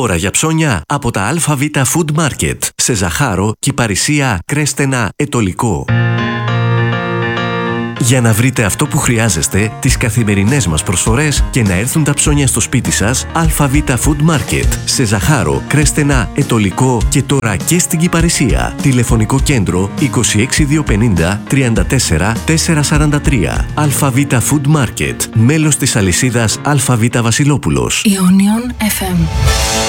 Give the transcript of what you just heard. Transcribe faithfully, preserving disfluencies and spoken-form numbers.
Τώρα για ψώνια από τα ΑΒ Food Market σε Ζαχάρο, Κυπαρισία, Κρέστενα, Ετωλικό. Για να βρείτε αυτό που χρειάζεστε, τις καθημερινές μας προσφορές και να έρθουν τα ψώνια στο σπίτι σας, ΑΒ Food Market σε Ζαχάρο, Κρέστενα, Ετωλικό και τώρα και στην Κυπαρισία. Τηλεφωνικό κέντρο είκοσι έξι διακόσια πενήντα τριάντα τέσσερα τετρακόσια σαράντα τρία. ΑΒ Food Market, μέλος της αλυσίδας ΑΒ Βασιλόπουλος. Ionion εφ εμ.